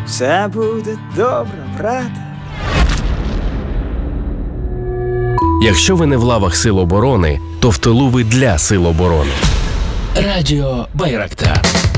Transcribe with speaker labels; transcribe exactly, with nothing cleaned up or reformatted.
Speaker 1: Все буде добре, брате.
Speaker 2: Якщо ви не в лавах Сил оборони, то в тилу ви для Сил оборони. Радіо Байрактар.